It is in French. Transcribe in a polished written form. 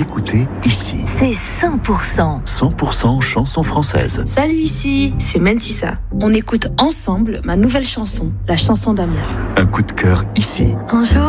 écoutez ici. C'est 100%. 100% chansons françaises. Salut, ici, c'est Mentissa. On écoute ensemble ma nouvelle chanson, la chanson d'amour. Un coup de cœur ici. Un jour,